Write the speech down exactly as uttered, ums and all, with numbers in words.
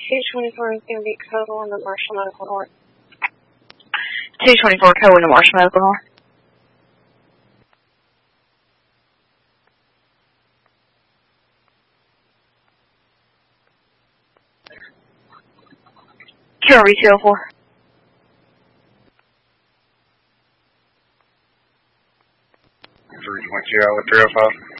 two twenty-four is going to be Cole in the Marshall Medical North. two twenty-four Cole in the Marshall Medical North. Q R V two oh four. three twenty, three oh five.